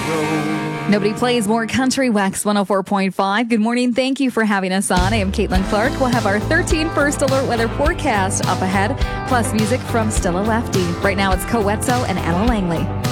Nobody plays more country. Wax 104.5. Good morning. Thank you for having us on. I am Caitlin Clark. We'll have our 13 first alert weather forecast up ahead, plus music from Stella Lefty. Right now it's Coetzo and Ella Langley.